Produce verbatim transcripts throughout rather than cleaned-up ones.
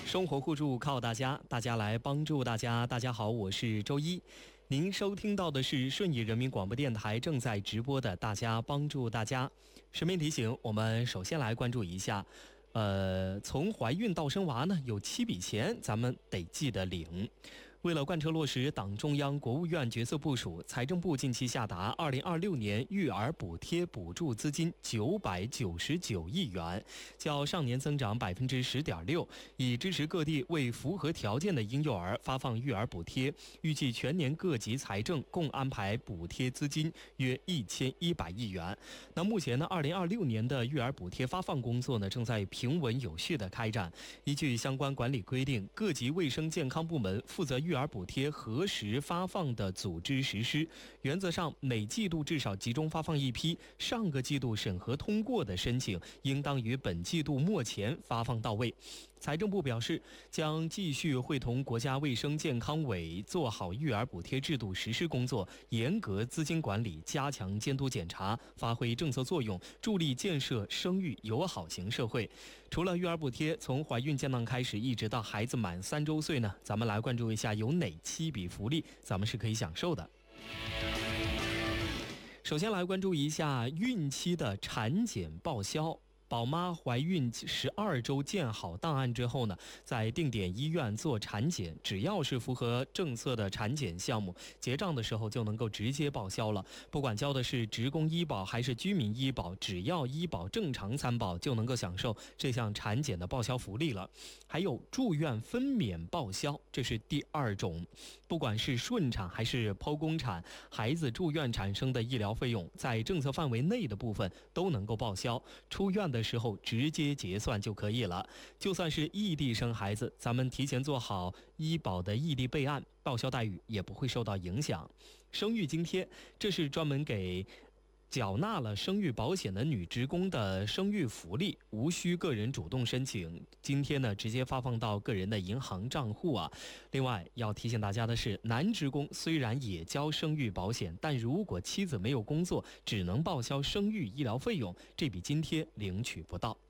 生活互助靠大家，大家来帮助大家。大家好，我是周一。您收听到的是顺义人民广播电台正在直播的《大家帮助大家》。顺便提醒，我们首先来关注一下，呃，从怀孕到生娃呢，有七笔钱，咱们得记得领。为了贯彻落实党中央、国务院角色部署，财政部近期下达二零二六年育儿补贴补助资金九百九十九亿元，较上年增长百分之十点六，以支持各地为符合条件的婴幼儿发放育儿补贴。预计全年各级财政共安排补贴资金约一千一百亿元。那目前呢，二零二六年的育儿补贴发放工作呢，正在平稳有序的开展。依据相关管理规定，各级卫生健康部门负责育儿补贴核实发放的组织实施，原则上每季度至少集中发放一批上个季度审核通过的申请，应当于本季度末前发放到位。财政部表示，将继续会同国家卫生健康委做好育儿补贴制度实施工作，严格资金管理，加强监督检查，发挥政策作用，助力建设生育友好型社会。除了育儿补贴，从怀孕降档开始一直到孩子满三周岁呢，咱们来关注一下有哪七笔福利咱们是可以享受的。首先来关注一下孕期的产检报销。宝妈怀孕十二周建好档案之后呢，在定点医院做产检，只要是符合政策的产检项目，结账的时候就能够直接报销了。不管交的是职工医保还是居民医保，只要医保正常参保，就能够享受这项产检的报销福利了。还有住院分娩报销，这是第二种。不管是顺产还是剖宫产，孩子住院产生的医疗费用，在政策范围内的部分都能够报销。出院的时候直接结算就可以了。就算是异地生孩子，咱们提前做好医保的异地备案，报销待遇也不会受到影响。生育津贴，这是专门给缴纳了生育保险的女职工的生育福利，无需个人主动申请，津贴呢直接发放到个人的银行账户啊。另外要提醒大家的是，男职工虽然也交生育保险，但如果妻子没有工作，只能报销生育医疗费用，这笔津贴领取不到。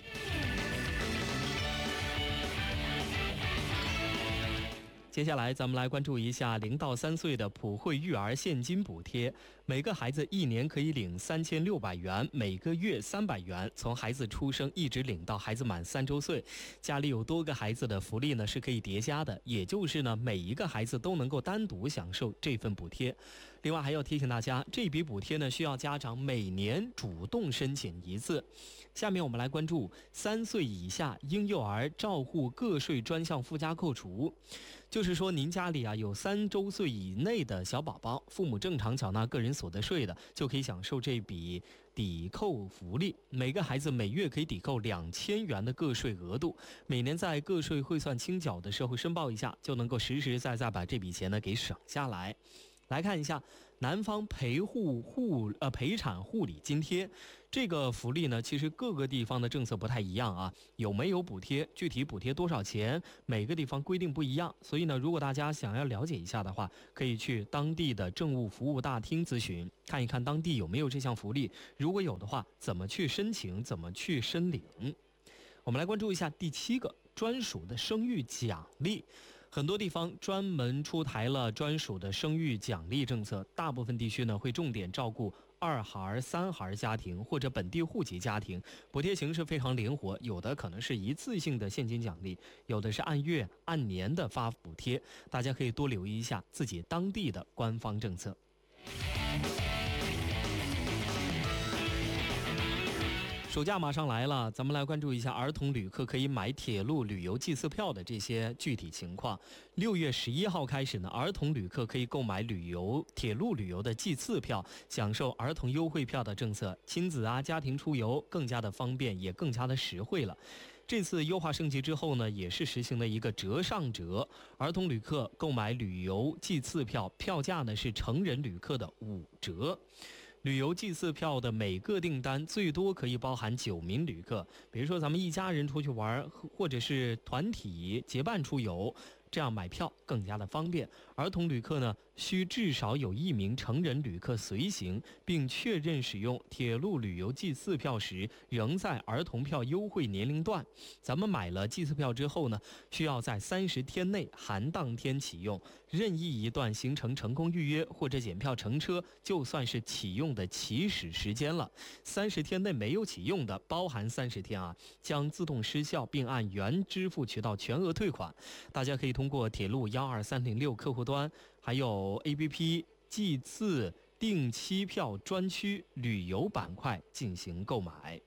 接下来咱们来关注一下零到三岁的普惠育儿现金补贴，每个孩子一年可以领三千六百元，每个月三百元，从孩子出生一直领到孩子满三周岁。家里有多个孩子的福利呢是可以叠加的，也就是呢每一个孩子都能够单独享受这份补贴。另外还要提醒大家，这笔补贴呢需要家长每年主动申请一次。下面我们来关注三岁以下婴幼儿照护个税专项附加扣除。就是说您家里啊有三周岁以内的小宝宝，父母正常缴纳个人所得税的，就可以享受这笔抵扣福利。每个孩子每月可以抵扣两千元的个税额度，每年在个税汇算清缴的时候申报一下，就能够实实在在把这笔钱呢给省下来。来看一下南方陪护护呃陪产护理津贴，这个福利呢，其实各个地方的政策不太一样啊，有没有补贴，具体补贴多少钱，每个地方规定不一样。所以呢，如果大家想要了解一下的话，可以去当地的政务服务大厅咨询，看一看当地有没有这项福利，如果有的话，怎么去申请，怎么去申领。我们来关注一下第七个专属的生育奖励。很多地方专门出台了专属的生育奖励政策，大部分地区呢会重点照顾二孩、三孩家庭或者本地户籍家庭，补贴形式非常灵活，有的可能是一次性的现金奖励，有的是按月、按年的发补贴，大家可以多留意一下自己当地的官方政策。暑假马上来了，咱们来关注一下儿童旅客可以买铁路旅游季次票的这些具体情况。六月十一号开始呢，儿童旅客可以购买旅游铁路旅游的季次票，享受儿童优惠票的政策，亲子啊家庭出游更加的方便，也更加的实惠了。这次优化升级之后呢，也是实行了一个折上折，儿童旅客购买旅游季次票，票价呢是成人旅客的五折。旅游季次票的每个订单最多可以包含九名旅客，比如说咱们一家人出去玩，或者是团体结伴出游， 这样买票更加的方便。儿童旅客呢，需至少有一名成人旅客随行，并确认使用铁路旅游季次票时仍在儿童票优惠年龄段。咱们买了季次票之后呢，需要在三十天内含当天启用，任意一段行程成功预约或者检票乘车，就算是启用的起始时间了。三十天内没有启用的，包含三十天啊，将自动失效，并按原支付渠道全额退款。大家可以通过铁路幺二三零六客户端，还有 A P P 季次定期票专区旅游板块进行购买。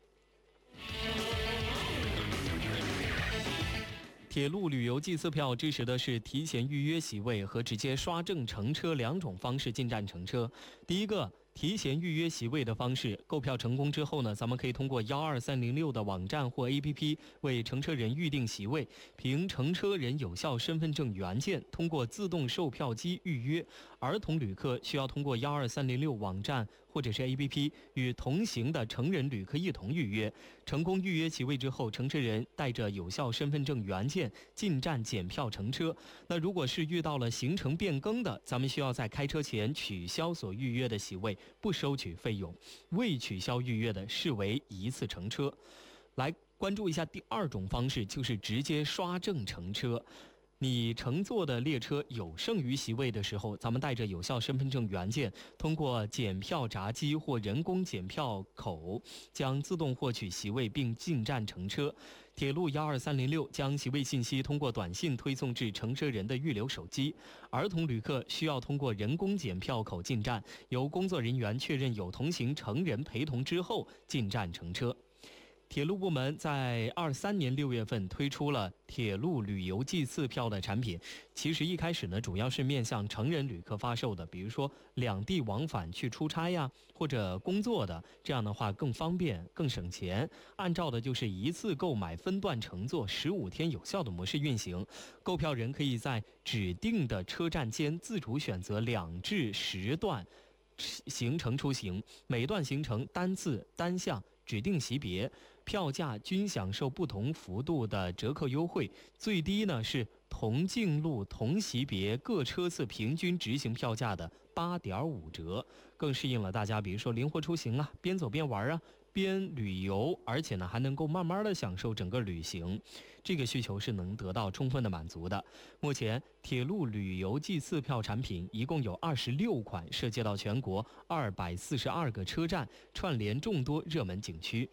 铁路旅游季次票支持的是提前预约席位和直接刷证乘车两种方式进站乘车。第一个，提前预约席位的方式，购票成功之后呢，咱们可以通过幺二三零六的网站或 A P P 为乘车人预定席位，凭乘车人有效身份证原件通过自动售票机预约。儿童旅客需要通过幺二三零六网站或者是 A P P 与同行的成人旅客一同预约。成功预约席位之后，乘车人带着有效身份证原件进站检票乘车。那如果是遇到了行程变更的，咱们需要在开车前取消所预约的席位，不收取费用，未取消预约的视为一次乘车。来关注一下第二种方式，就是直接刷证乘车。你乘坐的列车有剩余席位的时候，咱们带着有效身份证原件，通过检票闸机或人工检票口将自动获取席位并进站乘车。铁路幺二三零六将席位信息通过短信推送至乘车人的预留手机。儿童旅客需要通过人工检票口进站，由工作人员确认有同行成人陪同之后进站乘车。铁路部门在二三年六月份推出了铁路旅游季次票的产品。其实一开始呢，主要是面向成人旅客发售的，比如说两地往返去出差呀，或者工作的，这样的话更方便、更省钱。按照的就是一次购买、分段乘坐、十五天有效的模式运行。购票人可以在指定的车站间自主选择两至十段行程出行，每段行程单次单项指定级别，票价均享受不同幅度的折扣优惠，最低呢是同径路同级别各车次平均执行票价的八点五折，更适应了大家比如说灵活出行啊，边走边玩啊，边旅游，而且呢还能够慢慢的享受整个旅行，这个需求是能得到充分的满足的。目前铁路旅游季次票产品一共有二十六款，涉及到全国二百四十二个车站，串联众多热门景区。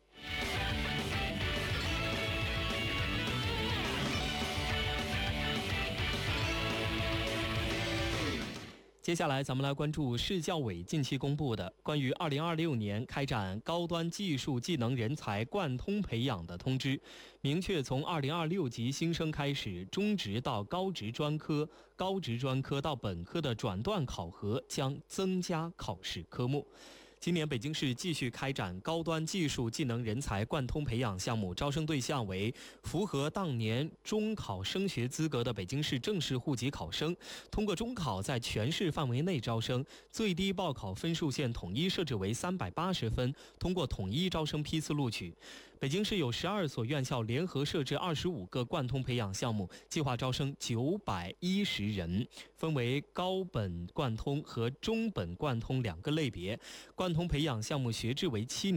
接下来咱们来关注市教委近期公布的关于二零二六年开展高端技术技能人才贯通培养的通知，明确从二零二六级新生开始，中职到高职专科、高职专科到本科的转段考核将增加考试科目。今年北京市继续开展高端技术技能人才贯通培养项目，招生对象为符合当年中考升学资格的北京市正式户籍考生，通过中考在全市范围内招生，最低报考分数线统一设置为三百八十分，通过统一招生批次录取。北京市有十二所院校联合设置二十五个贯通培养项目，计划招生九百一十人，分为高本贯通和中本贯通两个类别。贯通培养项目学制为七年。